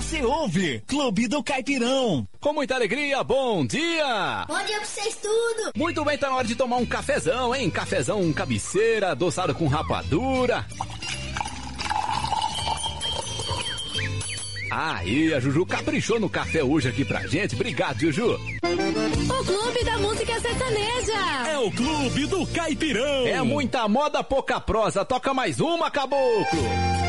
você ouve Clube do Caipirão. Com muita alegria, bom dia! Bom dia pra vocês tudo! Muito bem, tá na hora de tomar um cafezão, hein? Cafezão cabeceira, adoçado com rapadura. Aí, a Juju caprichou no café hoje aqui pra gente. Obrigado, Juju. O Clube da Música Sertaneja. É o Clube do Caipirão. É muita moda, pouca prosa. Toca mais uma, caboclo.